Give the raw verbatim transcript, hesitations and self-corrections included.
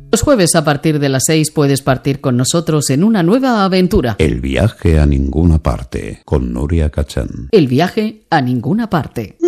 Los jueves a partir de las seis puedes partir con nosotros en una nueva aventura. El viaje a ninguna parte, con Nuria Cachán. El viaje a ninguna parte.